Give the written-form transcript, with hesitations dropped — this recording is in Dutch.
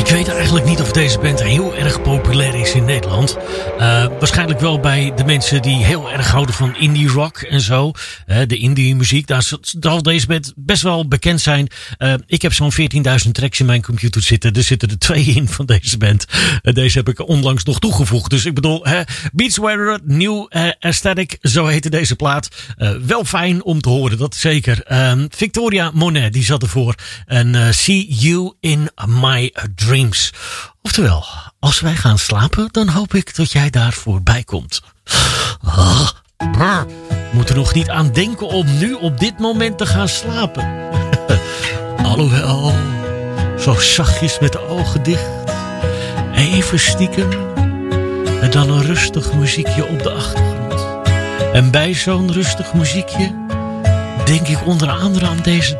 Ik weet eigenlijk niet of deze band heel erg populair is in Nederland. Waarschijnlijk wel bij de mensen die heel erg houden van indie rock en zo. De indie muziek, daar zal deze band best wel bekend zijn. Ik heb zo'n 14.000 tracks in mijn computer zitten. Er zitten er 2 in van deze band. Deze heb ik onlangs nog toegevoegd. Dus ik bedoel, Beachwear, New Aesthetic, zo heette deze plaat. Wel fijn om te horen, dat zeker. Victoria Monet, die zat ervoor. En See You in My Dreams. Oftewel, als wij gaan slapen, dan hoop ik dat jij daar voorbij komt. Moet er nog niet aan denken om nu op dit moment te gaan slapen. Alhoewel, zo zachtjes met de ogen dicht. Even stiekem. En dan een rustig muziekje op de achtergrond. En bij zo'n rustig muziekje denk ik onder andere aan deze